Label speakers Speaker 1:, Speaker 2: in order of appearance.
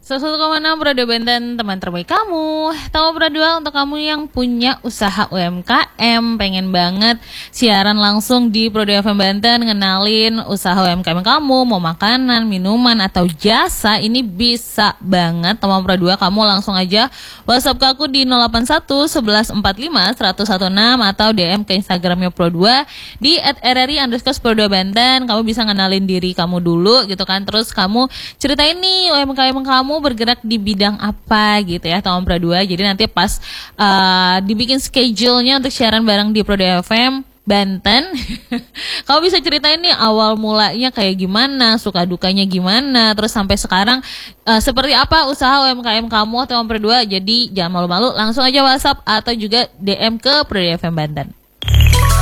Speaker 1: 101,6 Prado Banten, teman terbaik kamu. Tahu Prado, untuk kamu yang punya usaha UMKM, pengen banget siaran langsung di Prado FM Banten, ngenalin usaha UMKM kamu, mau makanan, minuman, atau jasa, ini bisa banget. Teman Prado, kamu langsung aja WhatsApp ke aku di 081 1145 116 atau DM ke Instagramnya Prado di @rri_Prado Banten. Kamu bisa ngenalin diri kamu dulu gitu kan, terus kamu ceritain nih UMKM kamu bergerak di bidang apa gitu ya tahun Prado. Jadi nanti pas dibikin schedule-nya untuk siaran bareng di Prado FM Banten kamu bisa ceritain nih awal mulanya kayak gimana, suka dukanya gimana, terus sampai sekarang seperti apa usaha UMKM kamu atau Prado. Jadi jangan malu-malu, langsung aja WhatsApp atau juga DM ke Prado FM Banten.